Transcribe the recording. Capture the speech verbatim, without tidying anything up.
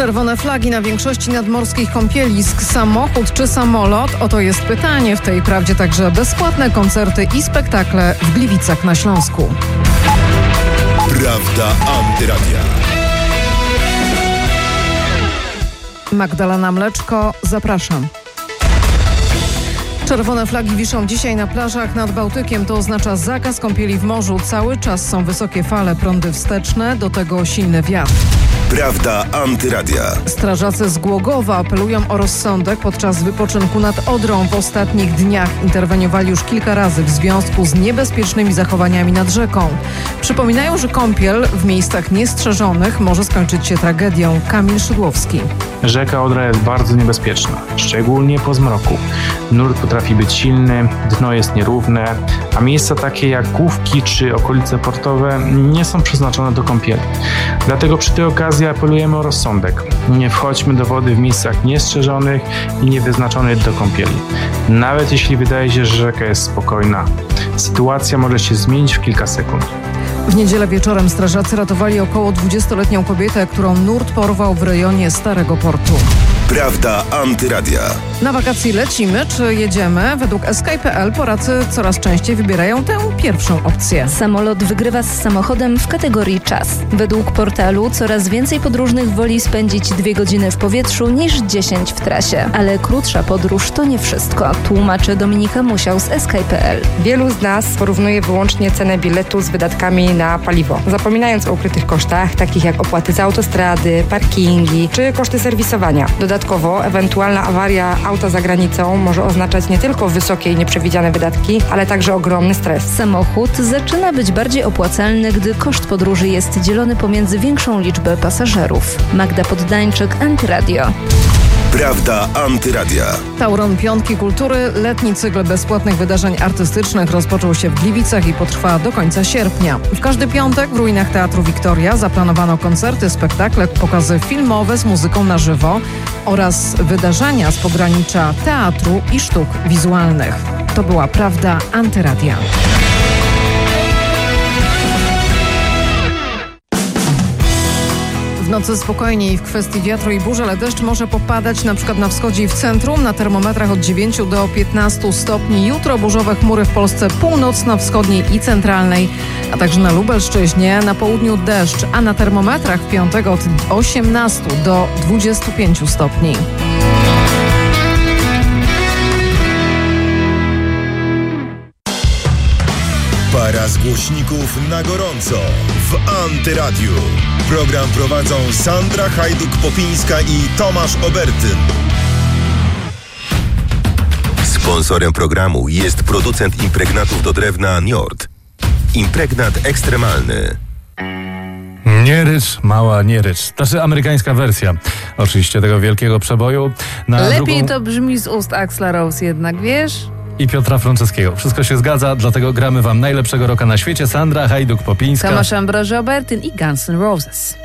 Czerwone flagi na większości nadmorskich kąpielisk. Samochód czy samolot? Oto jest pytanie. W tej prawdzie także bezpłatne koncerty i spektakle w Gliwicach na Śląsku. Prawda Antyradia. Magdalena Mleczko, zapraszam. Czerwone flagi wiszą dzisiaj na plażach nad Bałtykiem. To oznacza zakaz kąpieli w morzu. Cały czas są wysokie fale, prądy wsteczne, do tego silny wiatr. Prawda Antyradia. Strażacy z Głogowa apelują o rozsądek podczas wypoczynku nad Odrą. W ostatnich dniach interweniowali już kilka razy w związku z niebezpiecznymi zachowaniami nad rzeką. Przypominają, że kąpiel w miejscach niestrzeżonych może skończyć się tragedią. Kamil Szydłowski. Rzeka Odra jest bardzo niebezpieczna, szczególnie po zmroku. Nurt potrafi być silny, dno jest nierówne, a miejsca takie jak Główki czy okolice portowe nie są przeznaczone do kąpieli. Dlatego przy tej okazji apelujemy o rozsądek. Nie wchodźmy do wody w miejscach niestrzeżonych i niewyznaczonych do kąpieli. Nawet jeśli wydaje się, że rzeka jest spokojna, sytuacja może się zmienić w kilka sekund. W niedzielę wieczorem strażacy ratowali około dwudziestoletnią kobietę, którą nurt porwał w rejonie Starego Portu. Prawda Antyradia. Na wakacje lecimy czy jedziemy? Według S K kropka P L Polacy coraz częściej wybierają tę pierwszą opcję. Samolot wygrywa z samochodem w kategorii czas. Według portalu coraz więcej podróżnych woli spędzić dwie godziny w powietrzu niż dziesięć w trasie. Ale krótsza podróż to nie wszystko, tłumaczy Dominika Musiał z S K kropka P L. Wielu z nas porównuje wyłącznie cenę biletu z wydatkami na paliwo, zapominając o ukrytych kosztach, takich jak opłaty za autostrady, parkingi czy koszty serwisowania. Dodatkowo ewentualna awaria auta za granicą może oznaczać nie tylko wysokie i nieprzewidziane wydatki, ale także ogromny stres. Samochód zaczyna być bardziej opłacalny, gdy koszt podróży jest dzielony pomiędzy większą liczbę pasażerów. Magda Poddańczyk, Antyradio. Prawda Antyradia. Tauron Piątki Kultury, letni cykl bezpłatnych wydarzeń artystycznych rozpoczął się w Gliwicach i potrwa do końca sierpnia. W każdy piątek w ruinach Teatru Wiktoria zaplanowano koncerty, spektakle, pokazy filmowe z muzyką na żywo oraz wydarzenia z pogranicza teatru i sztuk wizualnych. To była Prawda Antyradia. W nocy spokojniej w kwestii wiatru i burzy, ale deszcz może popadać na przykład na wschodzie i w centrum. Na termometrach od dziewięciu do piętnastu stopni. Jutro burzowe chmury w Polsce północno-wschodniej i centralnej, a także na Lubelszczyźnie. Na południu deszcz, a na termometrach w piątek od osiemnastu do dwudziestu pięciu stopni. Para z głośników na gorąco w Antyradiu. Program prowadzą Sandra Hajduk-Popińska i Tomasz Obertyn. Sponsorem programu jest producent impregnatów do drewna Njord. Impregnat ekstremalny. Nie rycz, mała nie rycz. To jest amerykańska wersja oczywiście tego wielkiego przeboju. Na Lepiej drugą... to brzmi z ust Axla Rose jednak, wiesz? I Piotra Franceskiego. Wszystko się zgadza, dlatego gramy wam najlepszego rocka na świecie. Sandra Hajduk-Popińska, Tomasz Ambroży Obertyn i Guns N' Roses.